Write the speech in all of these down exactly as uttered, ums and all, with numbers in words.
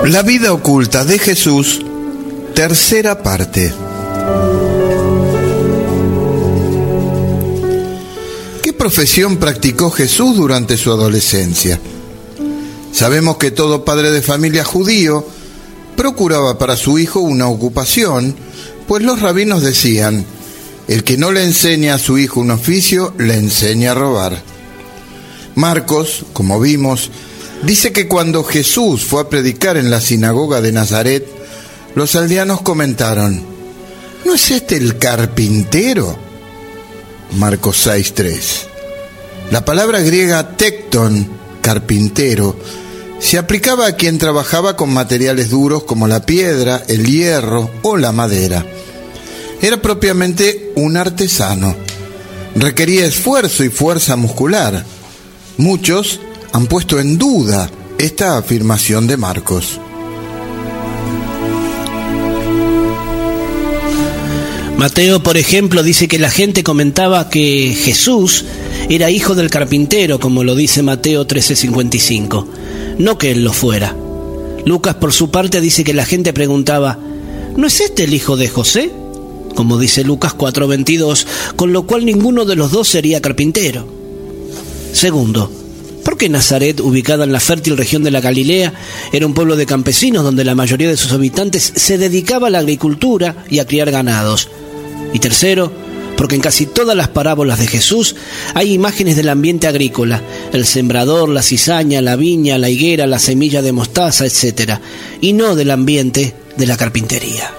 La vida oculta de Jesús, tercera parte. ¿Qué profesión practicó Jesús durante su adolescencia? Sabemos que todo padre de familia judío procuraba para su hijo una ocupación, pues los rabinos decían: el que no le enseña a su hijo un oficio, le enseña a robar. Marcos, como vimos, dice que cuando Jesús fue a predicar en la sinagoga de Nazaret, los aldeanos comentaron: ¿no es este el carpintero? Marcos seis tres. La palabra griega tecton, carpintero, se aplicaba a quien trabajaba con materiales duros como la piedra, el hierro o la madera. Era propiamente un artesano. Requería esfuerzo y fuerza muscular. Muchos han puesto en duda esta afirmación de Marcos. Mateo, por ejemplo, dice que la gente comentaba que Jesús era hijo del carpintero, como lo dice Mateo trece cincuenta y cinco, no que él lo fuera. Lucas, por su parte, dice que la gente preguntaba: ¿no es este el hijo de José? Como dice Lucas cuatro veintidós, con lo cual ninguno de los dos sería carpintero. Segundo, ¿por qué Nazaret, ubicada en la fértil región de la Galilea, era un pueblo de campesinos donde la mayoría de sus habitantes se dedicaba a la agricultura y a criar ganados? Y tercero, porque en casi todas las parábolas de Jesús hay imágenes del ambiente agrícola: el sembrador, la cizaña, la viña, la higuera, la semilla de mostaza, etcétera, y no del ambiente de la carpintería.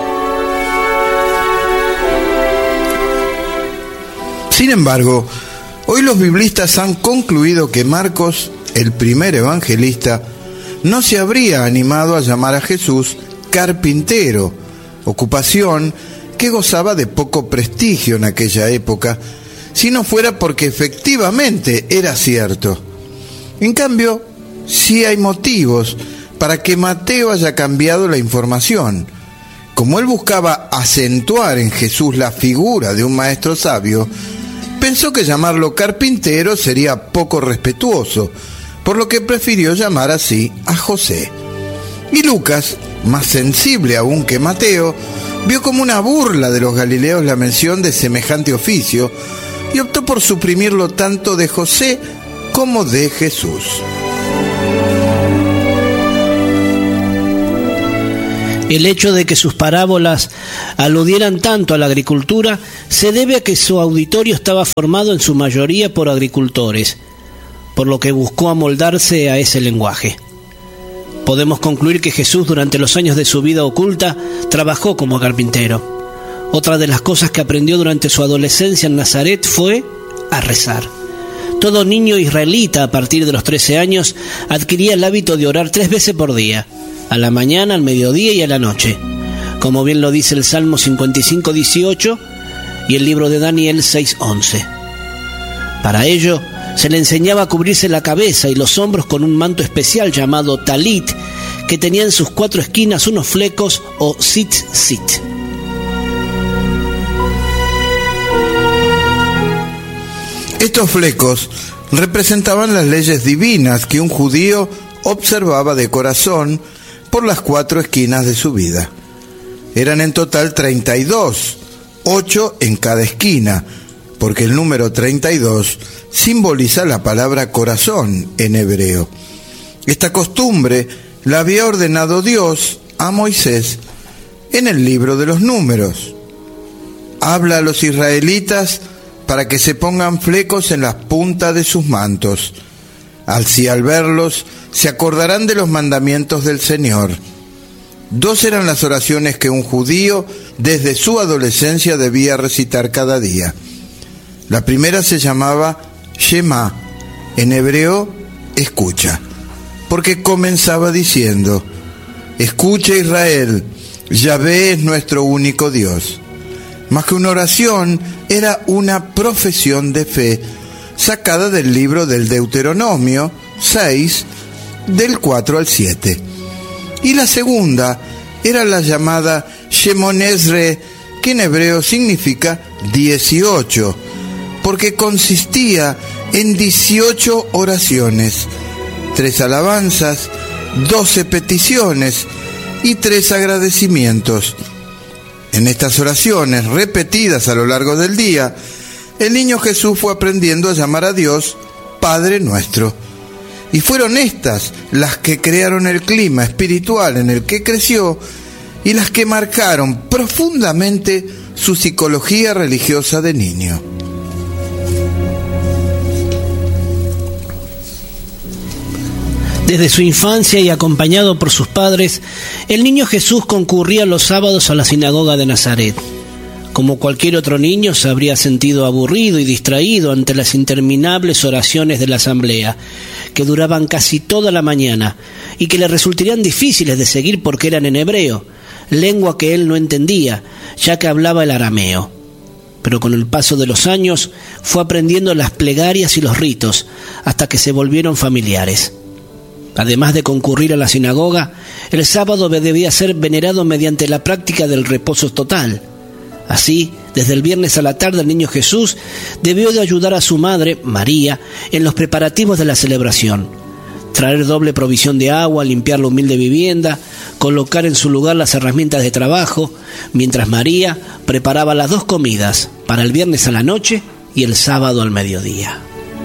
Sin embargo, hoy los biblistas han concluido que Marcos, el primer evangelista, no se habría animado a llamar a Jesús carpintero, ocupación que gozaba de poco prestigio en aquella época, si no fuera porque efectivamente era cierto. En cambio, sí hay motivos para que Mateo haya cambiado la información. Como él buscaba acentuar en Jesús la figura de un maestro sabio, pensó que llamarlo carpintero sería poco respetuoso, por lo que prefirió llamar así a José. Y Lucas, más sensible aún que Mateo, vio como una burla de los galileos la mención de semejante oficio y optó por suprimirlo tanto de José como de Jesús. El hecho de que sus parábolas aludieran tanto a la agricultura se debe a que su auditorio estaba formado en su mayoría por agricultores, por lo que buscó amoldarse a ese lenguaje. Podemos concluir que Jesús, durante los años de su vida oculta, trabajó como carpintero. Otra de las cosas que aprendió durante su adolescencia en Nazaret fue a rezar. Todo niño israelita a partir de los trece años adquiría el hábito de orar tres veces por día: a la mañana, al mediodía y a la noche, como bien lo dice el Salmo cincuenta y cinco dieciocho y el libro de Daniel seis once. Para ello, se le enseñaba a cubrirse la cabeza y los hombros con un manto especial llamado talit, que tenía en sus cuatro esquinas unos flecos o tzitzit. Estos flecos representaban las leyes divinas que un judío observaba de corazón por las cuatro esquinas de su vida. Eran en total treinta y dos, ocho en cada esquina, porque el número treinta y dos simboliza la palabra corazón en hebreo. Esta costumbre la había ordenado Dios a Moisés en el libro de los Números. Habla a los israelitas para que se pongan flecos en las puntas de sus mantos. Así, al verlos, se acordarán de los mandamientos del Señor. Dos eran las oraciones que un judío desde su adolescencia debía recitar cada día. La primera se llamaba Shema, en hebreo, escucha, porque comenzaba diciendo: escucha, Israel, Yahvé es nuestro único Dios. Más que una oración, era una profesión de fe sacada del libro del Deuteronomio seis, del cuatro al siete. Y la segunda era la llamada Shemon Esre, que en hebreo significa dieciocho, porque consistía en dieciocho oraciones, tres alabanzas doce peticiones y tres agradecimientos. En estas oraciones, repetidas a lo largo del día, el niño Jesús fue aprendiendo a llamar a Dios Padre Nuestro. Y fueron estas las que crearon el clima espiritual en el que creció y las que marcaron profundamente su psicología religiosa de niño. Desde su infancia y acompañado por sus padres, el niño Jesús concurría los sábados a la sinagoga de Nazaret. Como cualquier otro niño, se habría sentido aburrido y distraído ante las interminables oraciones de la asamblea, que duraban casi toda la mañana y que le resultarían difíciles de seguir porque eran en hebreo, lengua que él no entendía, ya que hablaba el arameo. Pero con el paso de los años fue aprendiendo las plegarias y los ritos hasta que se volvieron familiares. Además de concurrir a la sinagoga, el sábado debía ser venerado mediante la práctica del reposo total. Así, desde el viernes a la tarde, el niño Jesús debió de ayudar a su madre, María, en los preparativos de la celebración. Traer doble provisión de agua, limpiar la humilde vivienda, colocar en su lugar las herramientas de trabajo, mientras María preparaba las dos comidas, para el viernes a la noche y el sábado al mediodía.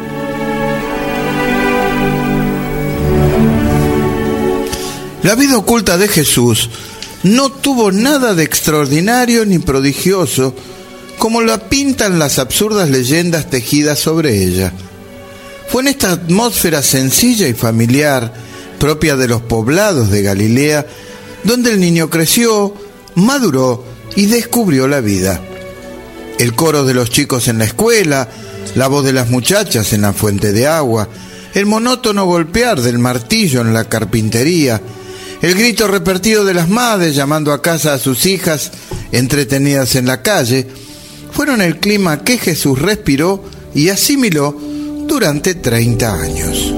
La vida oculta de Jesús no tuvo nada de extraordinario ni prodigioso como la pintan las absurdas leyendas tejidas sobre ella. Fue en esta atmósfera sencilla y familiar, propia de los poblados de Galilea, donde el niño creció, maduró y descubrió la vida. El coro de los chicos en la escuela, la voz de las muchachas en la fuente de agua, el monótono golpear del martillo en la carpintería, el grito repetido de las madres llamando a casa a sus hijas entretenidas en la calle, fueron el clima que Jesús respiró y asimiló durante treinta años.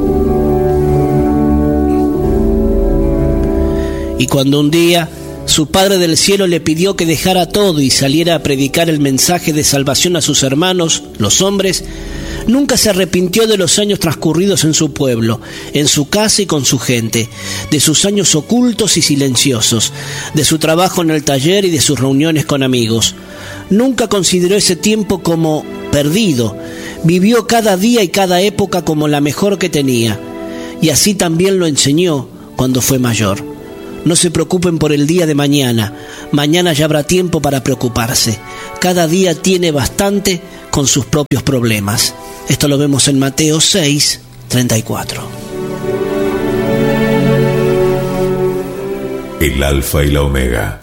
Y cuando un día su Padre del Cielo le pidió que dejara todo y saliera a predicar el mensaje de salvación a sus hermanos, los hombres, nunca se arrepintió de los años transcurridos en su pueblo, en su casa y con su gente, de sus años ocultos y silenciosos, de su trabajo en el taller y de sus reuniones con amigos. Nunca consideró ese tiempo como perdido, vivió cada día y cada época como la mejor que tenía, y así también lo enseñó cuando fue mayor. No se preocupen por el día de mañana, mañana ya habrá tiempo para preocuparse. Cada día tiene bastante con sus propios problemas. Esto lo vemos en Mateo seis, treinta y cuatro. El Alfa y la Omega.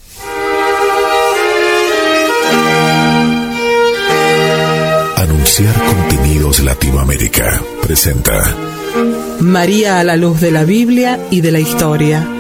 Anunciar Contenidos Latinoamérica presenta María a la luz de la Biblia y de la historia.